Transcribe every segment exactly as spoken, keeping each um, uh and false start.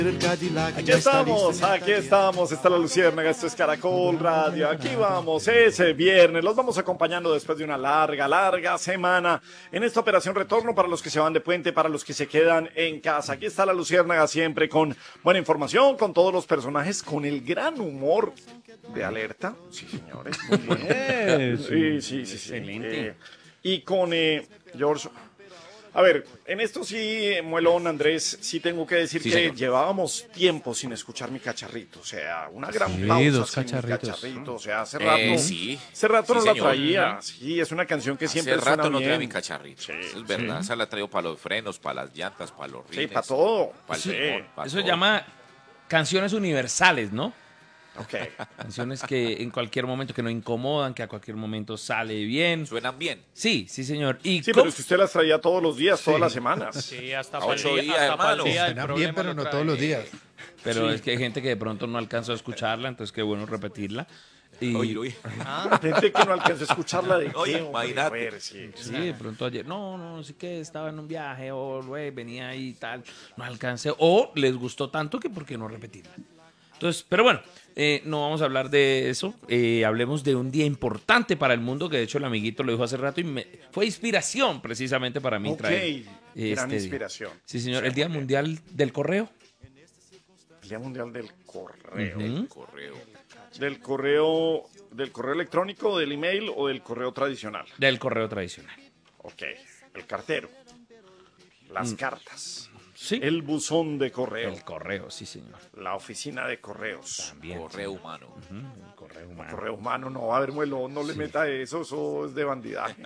Aquí estamos, aquí estamos, está la Luciérnaga, esto es Caracol Radio, aquí vamos, ese viernes, los vamos acompañando después de una larga, larga semana en esta operación retorno para los que se van de puente, para los que se quedan en casa. Aquí está la Luciérnaga siempre con buena información, con todos los personajes, con el gran humor de Alerta, sí señores, muy bien, sí, sí, sí, sí, Excelente. eh, y con eh, George. A ver, en esto sí, Muelón, Andrés, sí tengo que decir Sí, que señor. llevábamos tiempo sin escuchar mi cacharrito, o sea, una gran Sí, pausa dos sin mi cacharritos. cacharrito, o sea, hace rato, Eh, sí. hace rato Sí, no la señor. traía, sí, es una canción que siempre Hace rato suena no bien. trae mi cacharrito. Sí, Eso es verdad. Esa la traigo para los frenos, para las llantas, para los Sí, rines. para todo. Para el Sí. timón, para Eso todo. llama canciones universales, ¿no? Ok. Canciones que en cualquier momento que no incomodan, que a cualquier momento sale bien. Suenan bien. Sí, sí, señor. Y Sí, con- pero es que usted las traía todos los días, todas las semanas. Sí, hasta A para el ocho día, días, hasta para el hermano. día del Suenan problema bien, pero lo no trae. todos los días. pero Sí. es que hay gente que de pronto no alcanza a escucharla, entonces qué bueno repetirla. Y Oye, oye. Gente que no alcanzó a escucharla de Oye, qué, hombre, imagínate. a ver, sí. sí, de pronto ayer, no, no, sí que estaba en un viaje o güey, venía ahí y tal, no alcancé, o les gustó tanto que por qué no repetirla. Entonces, pero bueno, eh, no vamos a hablar de eso, eh, hablemos de un día importante para el mundo, que de hecho el amiguito lo dijo hace rato y me, fue inspiración precisamente para mí Ok, traer gran día. inspiración. Sí, señor, Sí, el Día muy bien. Mundial del Correo. El Día Mundial del Correo. Ujú. El correo. Del correo, del correo electrónico, del email o del correo tradicional. Del correo tradicional. Ok, el cartero, las cartas, Sí. el buzón de correo, El correo, sí, señor. la oficina de correos, También. Correo humano. Ujú, el correo humano. correo humano, no, a ver, Muelo, no le meta eso, eso es de bandidaje.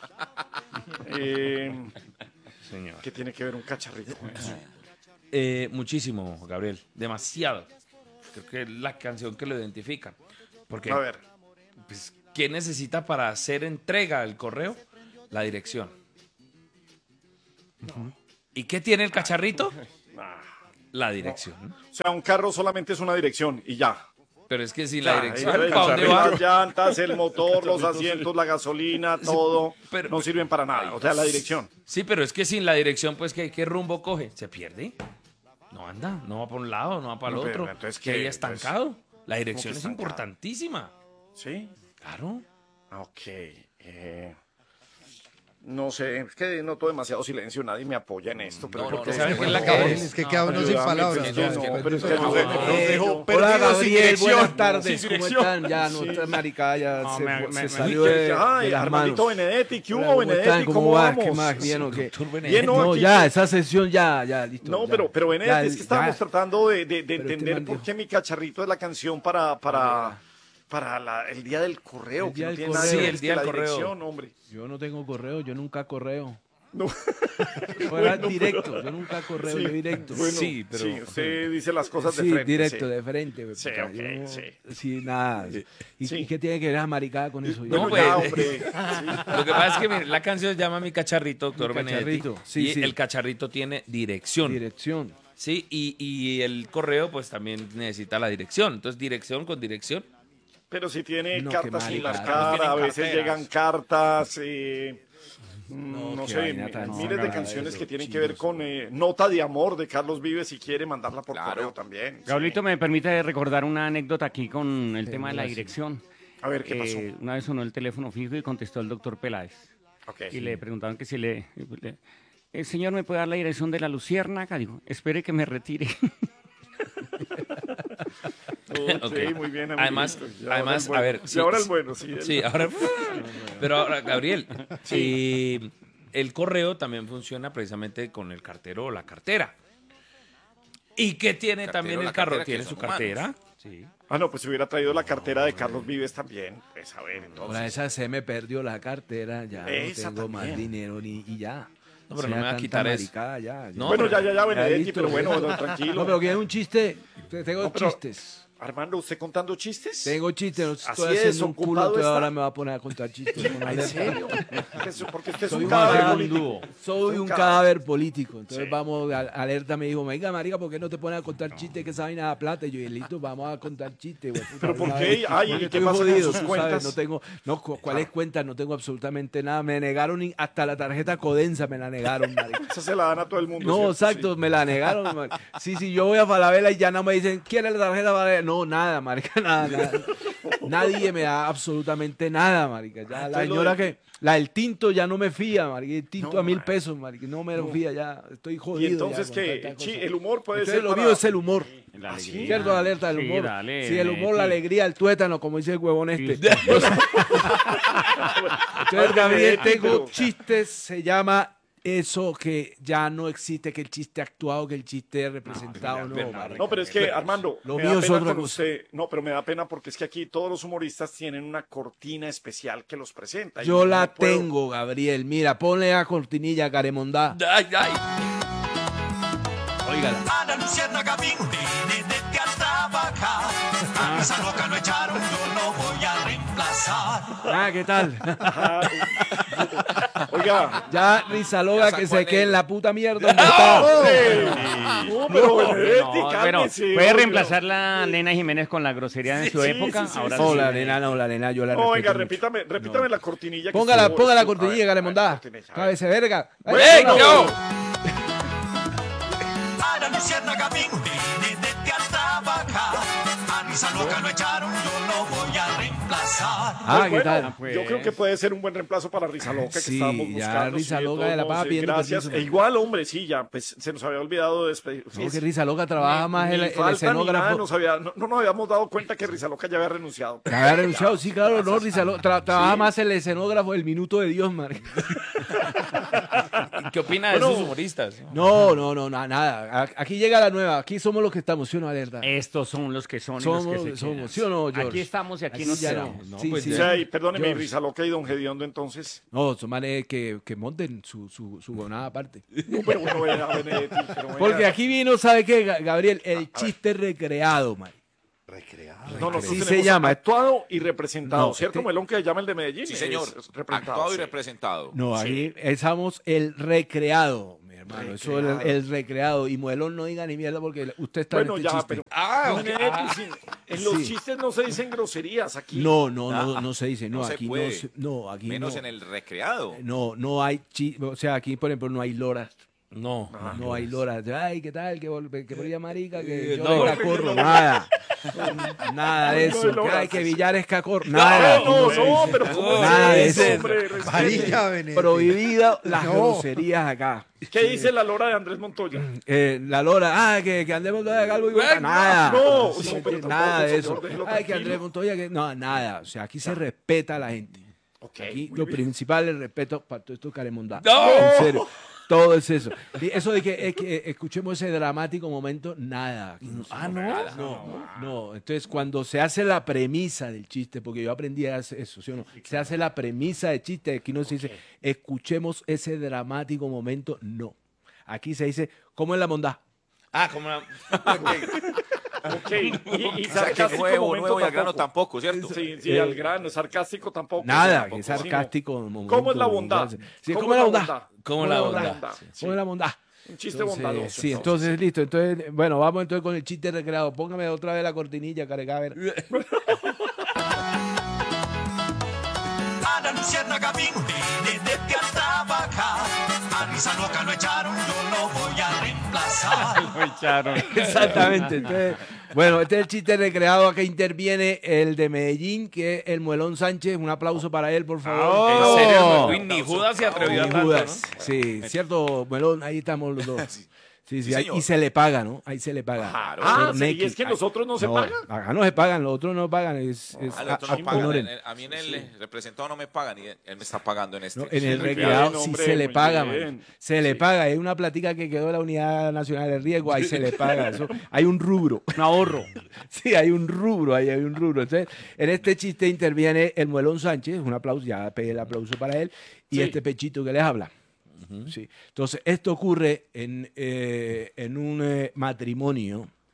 Eh, Señor. ¿Qué tiene que ver un cacharrito con eso? Eh, muchísimo, Gabriel. Demasiado. Creo que es la canción que lo identifica. Porque, A ver, pues, ¿qué necesita para hacer entrega del correo? La dirección. ¿Y qué tiene el cacharrito? ah, La dirección. o sea, un carro solamente es una dirección y ya. Pero es que sin Ya, la dirección, el ¿para dónde cacharrito, va? las llantas, el motor, los asientos, la gasolina, todo, pero- no sirven para nada. O sea, la dirección. Sí, pero es que sin la dirección, pues, ¿qué, qué rumbo coge? Se pierde. No anda, no va para un lado, no va para el No, pero otro. entonces, que ¿qué? haya estancado. La dirección que es estancado? importantísima. ¿Sí? Claro. Ah, ok. eh, no sé, es que noto demasiado silencio, nadie me apoya en esto. Pero No, creo no, que no, ¿sabe qué es la bueno, que Es, es que queda uno sin ayúdame, palabras. pues, no, no, no, pero es que no, no no, sé, no, no no, sé, no, yo- no, Hola perdido sin Gabriel, buenas dirección. tardes, Sin ¿cómo dirección. están? Ya, no, Sí. otra maricada ya No, se, me- fue- me- se me- salió de, Ay, de las Armandito manos. Benedetti, ¿qué Hola, hubo, ¿cómo Benedetti? están? ¿Cómo, ¿Cómo va? vamos? ¿Qué más? ¿Bien o qué? Doctor Bien, Benedetti. ¿no? No, Aquí ya, que- esa sesión ya, ya, listo. No, ya. pero, pero Benedetti, Ya, es que estábamos ya. tratando de, de- de Pero este entender man por dijo- qué mi cacharrito es la canción para, para, para la- el día del correo, El que día no del tiene nada correo. que Sí, ver el que día la del correo. dirección, hombre. Yo no tengo correo, yo nunca correo. No. Fuera directo, yo nunca correo, Sí, yo directo. Bueno, Sí, pero- sí, usted dice las cosas de Sí, frente. directo, sí. de frente. Sí, puta, ok, yo no- sí. sí, nada. ¿Y, Sí. y qué tiene que ver esa maricada con eso? No, Bueno, pues, ya, hombre. Sí. Lo que pasa es que mire, la canción se llama Mi Cacharrito, doctor Mi Benedetti. Cacharrito, sí, y sí. el cacharrito tiene dirección. Dirección. Sí, y, y el correo pues también necesita la dirección. Entonces, dirección con dirección. Pero si tiene No, cartas qué sin las maricada. caras, a Tienen veces carteras. llegan cartas, eh, mm, no, qué sé, vaina tan miles de rara canciones eso, que tienen que chinos. ver con eh, nota de amor de Carlos Vives si quiere mandarla por Claro. correo también. sí. Gabrielito, me permite recordar una anécdota aquí con el tema de la dirección. A ver, ¿qué pasó? Eh, una vez sonó el teléfono fijo y contestó el doctor Peláez. Ok. Y le preguntaban que si le, le- El señor me puede dar la dirección de la Luciérnaga. Dijo, espere que me retire. Ok, Ok. muy bien, Además- amiguito. Y ahora además, el bueno. a ver, Y sí, ahora el sí. bueno, sí. el- Sí, ahora. Pero ahora, Gabriel, eh, el correo también funciona precisamente con el cartero o la cartera. ¿Y qué tiene Cartero, también la el carro? cartera, Tiene que su son cartera. Sí. Ah, no, pues si hubiera traído la cartera de Carlos Vives también. Pues a ver, entonces. Ahora esa se me perdió la cartera, ya Esa no tengo más también. dinero ni, y ya. No, pero O sea, no me va a tanta quitar eso. maricada ya, No, Bueno, ya, ya, ya, Benedetti, listo, pero bueno, ya. bueno, tranquilo. No, pero que es un chiste, te- tengo No, pero- chistes. Armando, ¿usted contando chistes? Tengo chistes, no estoy Así es, haciendo un culo, ocupado entonces está. ahora me va a poner a contar chistes. con ¿En alerta. serio? Eso, porque usted es Soy un un cadáver gran político. Soy un cadáver. cadáver político. Entonces Sí. vamos, a- alerta me dijo, venga marica, ¿por qué no te pones a contar chistes que esa vaina da plata? Y yo, listo, vamos a contar chistes. güey, puta, ¿Pero por una qué? vez. Ay, ¿y Porque qué estoy pasa con jodido, sus tú cuentas? sabes, no tengo, no, cu- ¿cuáles cuentas? No tengo absolutamente nada. Me negaron y hasta la tarjeta Codensa me la negaron, marica. Esa se la dan a todo el mundo. No, ¿cierto? exacto, me la negaron. marica. Sí, sí, yo voy a Falabella y ya no me dicen, ¿quiere la tarjeta Falabella? No, nada, marica, nada, nada. Nadie me da absolutamente nada, marica. Ya, la Entonces, lo señora de- que, la del tinto ya no me fía, marica. El tinto No, a mil marica. pesos, marica. No me lo fía, ya estoy Y jodido. entonces ya con que tanta chi- cosa. el humor puede Entonces ser lo para... mío es el humor. La ¿Ah, alegría. sí? ¿Cierto, alerta del Sí, humor? dale, sí, el humor, la Benedetti. alegría, el tuétano, como dice el huevón este. Sí. Entonces, entonces, Gabriel, Benedetti, tengo pero- chistes, se llama eso que ya no existe, que el chiste actuado, que el chiste representado, no, marica. No, pero es que, Armando, Lo me mío da es pena otra con cosa. usted. No, pero me da pena porque es que aquí todos los humoristas tienen una cortina especial que los presenta. y Yo no la puedo- tengo, Gabriel. Mira, ponle a cortinilla Caremondá. Ay, ay. Óigala. Ana Luciérnaga vino desde a trabajar. A esa loca lo echaron, yo lo voy a reemplazar. Ah, ¿qué tal? Oiga, Ya Rizaloga Ya que sacó se el quede en negro. la puta mierda donde está. no, pero Benedetti, No, bueno, cálmese, puede hombre. reemplazar la Nena Jiménez con la grosería de su sí, época. sí, sí, Ahora sí. No, sí. la arena, no, la arena, yo la No, respeto venga, mucho. repítame, repítame la cortinilla. que Póngala, estuvo- ponga la estuvo- a cortinilla, ver, a ver, Caremondá. cortinilla, a ver. Cábese verga. ¡Ey, yo! Ana Luciérnaga vino desde a trabajar. A esa loca lo echaron, yo lo voy a reemplazar. Ah, Pues ¿qué bueno, tal? pues. Yo creo que puede ser un buen reemplazo para Risa Loca que Sí, estábamos ya buscando. Risa sí, Loca todos de la modos, Pava sí, pidiendo gracias. permiso. E igual, hombre, sí, ya, pues se nos había olvidado despedir. No, que Rizaloga trabaja más ni el, el falta ni nada, escenógrafo. nos había- no, no nos habíamos dado cuenta que Risa Loca ya había renunciado. Que había renunciado, sí, claro, no, Rizaloga. tra- trabaja más el escenógrafo, el minuto de Dios, marica. ¿Qué opina de Bueno. esos humoristas? No, no, no, na- nada. A- Aquí llega la nueva, aquí somos los que estamos, ¿sí o no, alerta? Estos son los que son y Somos, los que se somos, quedan. ¿sí o no, George? Aquí estamos y aquí, Aquí nos ya quedamos. no. ¿no? Sí, pues sí. O sea, y perdóneme, George. Risa Loca y Don Gediondo, entonces. No, son manes que, que monten su, su, su gonada aparte. No, pero bueno, venga, Benedetti, pero venga. Porque aquí vino, ¿sabe qué, Ga- Gabriel? El chiste recreado, man. No, nosotros Así se tenemos llama. actuado y representado, No, ¿cierto, este- Melón, que se llama el de Medellín? Sí, señor. Es representado, Actuado y sí. representado. No, Sí. aquí estamos el recreado, mi hermano. Eso es el, el recreado. Y Muelón no diga ni mierda porque usted está Bueno, en este ya, chiste. pero... Ah, ok. Benedetti, sí, en los Sí. chistes no se dicen groserías aquí. No, no, no, no se dice. No, No se aquí puede. no se- no, aquí Menos no. en el recreado. No, no hay chi- o sea, aquí por ejemplo no hay loras. No. No hay loras. Ay, ¿qué tal? Que, vol- que por marica, que Eh, yo no. de cacorro, nada. Nada de No, eso. no, Que, ay, no. que Villar es cacorro, nada. No, no, pero ¿cómo Nada de es eso, eso. hombre? Respete. Marica, Benedetti. Prohibida las groserías acá. ¿Qué dice la lora de Andrés Montoya? Eh, la lora, ah, que, que Andrés Montoya calvo y Bueno, nada. no, Sí, no, pero tampoco, nada de señor, eso. déjelo Ay, que tranquilo. Andrés Montoya, que no, nada. O sea, aquí se respeta a la gente. Ok, Aquí muy lo bien. principal es el respeto para todo esto caremondá. ¡No! En serio. Todo es eso. Y eso de que, es que escuchemos ese dramático momento, nada. Aquí no se- Ah, no. No, no. Entonces, cuando se hace la premisa del chiste, porque yo aprendí a hacer eso, ¿sí o no? Se hace la premisa del chiste, aquí no se dice, escuchemos ese dramático momento, no. Aquí se dice, ¿cómo es la mondá? Ah, como una... Ok, y, y O sea, que sarcástico nuevo, momento nuevo y al grano tampoco. tampoco, ¿cierto? Sí, sí, al grano, sarcástico tampoco. Nada, Tampoco. que es sarcástico. momento, ¿Cómo es la bondad? Sí, ¿cómo es la bondad? ¿Cómo la bondad? bondad? Sí. ¿Cómo es la bondad? Un chiste Entonces, bondadoso. sí, entonces listo. Entonces, bueno, vamos entonces con el chiste recreado. Póngame otra vez la cortinilla, carecaber. Ana Luciérnaga vino desde a trabajar. A Risa Loca lo echaron, yo lo voy a reemplazar. Lo echaron. Exactamente. Entonces, bueno, este es el chiste recreado. Acá interviene el de Medellín, que es el Muelón Sánchez. Un aplauso para él, por favor. En serio, Luis, ni Judas se atrevió a Y tanto, Judas. ¿no? Sí, cierto, Muelón, ahí estamos los dos. Sí, sí, Sí, ahí- señor. y se le paga, ¿no? Ahí se le paga. Claro. Ah, Por sí, Neki. y es que nosotros no se pagan. Acá no se pagan, los otros no pagan. Es, es A, a- nosotros a- no pagan. honoren. En- A mí en el eh, representado no me pagan y él él me está pagando en este. No, en el muy recreado bien, sí hombre, se le muy paga, bien. man. Se le paga. Hay una platica que quedó de la Unidad Nacional de Riesgo, ahí se le paga. Eso, hay un rubro. Un ahorro. Sí, hay un rubro, ahí hay un rubro. Entonces, en este chiste interviene el Muelón Sánchez, un aplauso, ya pedí el aplauso para él, y Sí. este pechito que les habla. Sí. Entonces, esto ocurre en, eh, en un eh, matrimonio.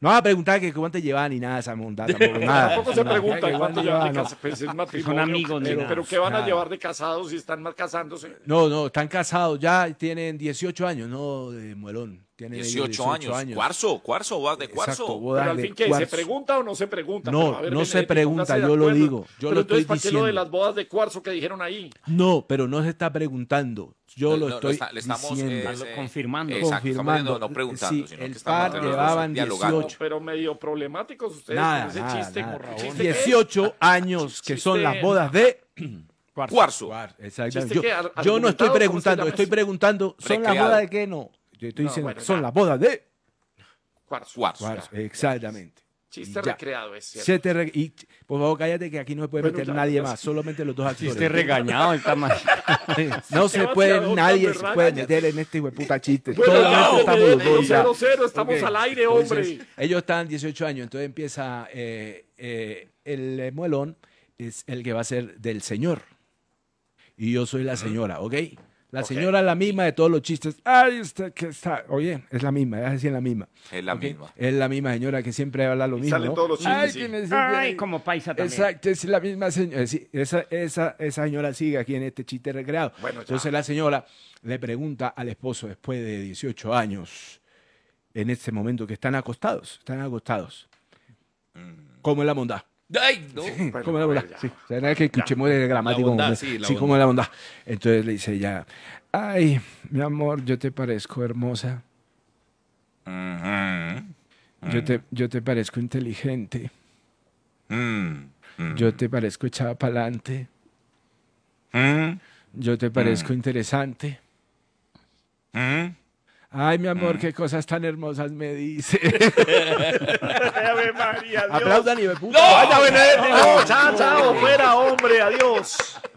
No vas a preguntar que cuánto llevan ni nada esa monda, tampoco nada. Tampoco se No, pregunta que cuánto cuánto llevan de llevan, no. casados. Pues es matrimonio. amigos ni pero, nada. pero ¿qué van a Nada. llevar de casados si están mal casándose? No, no, están casados ya, tienen dieciocho años, no de muelón. Tienen ellos dieciocho años. Cuarzo, cuarzo, bodas de cuarzo. Exacto, Pero bodas al de fin, ¿qué? ¿Se cuarzo. pregunta o no se pregunta? No, Pero, a ver, no se Benedetti, pregunta, póngase de yo lo acuerdo. digo, yo Pero lo entonces, estoy ¿para qué lo de diciendo. las bodas de cuarzo que dijeron ahí? No, pero no se está preguntando. Yo No, lo no, estoy está- le estamos, diciendo. eh, eh, Confirmando. Exacto, Confirmando. estamos no, no preguntando, Sí, sino el que estamos par entre los dos llevaban dialogando. dieciocho. Pero medio problemáticos ustedes Nada, con ese nada, chiste. nada. con- ¿chiste qué? dieciocho años que son Chiste- las bodas de Cuarzo. Exactamente. ¿Chiste Yo, qué? ¿Ar- yo no argumentado? estoy ¿Cómo se preguntando, llama estoy eso? preguntando, ¿son las Recreado. bodas de qué? No. Yo estoy No, diciendo, bueno, son ya. las bodas de Cuarzo. Cuarzo. Cuarzo, exactamente. Chiste Ya. recreado, es cierto. Se te re- y, por favor, cállate que aquí no se puede Bueno, meter ya, nadie ya más, sé. solamente los dos Si actores. esté regañado, está mal. No se Sebastián, puede, otra nadie vez, se puede rácate. meter en este puta chiste. Bueno, Solamente ya, estamos los Benedetti, dos ya. cero cero, estamos Ok. al aire, Entonces, hombre. ellos están dieciocho años, entonces empieza eh, eh, el eh, muelón, es el que va a ser del señor. Y yo soy la señora, ¿ok? La Ok. señora es la misma de todos los chistes. Ay, usted que está. Oye, es la misma, es así es la misma. Es la ¿ok? misma. Es la misma señora que siempre habla lo Y mismo. salen ¿no? todos los chistes, Ay, sí. que me siente Ay, ahí. como paisa también. Exacto, es la misma señora. Sí, esa, esa, esa señora sigue aquí en este chiste recreado. Bueno, ya. Entonces la señora le pregunta al esposo después de dieciocho años, en este momento que están acostados, están acostados. ¿Cómo es la bondad? Ay, no. Bueno, ¿Cómo es la a ver, bondad? ya. Sí, o sea, no es que escuchemos el gramático. La bondad, como- sí, la sí, bondad. ¿cómo es la bondad? Entonces le dice ella, ay, mi amor, yo te parezco hermosa. Ujú. Yo te, yo te parezco inteligente. Mm, mm, Yo te parezco echada para adelante. mm, Yo te parezco interesante. mm. Ay, mi amor, qué cosas tan hermosas me dice. Ave María, Dios. Aplaudan y me puta. Vaya, Benedetti, no, chao, chao, fuera, hombre, adiós.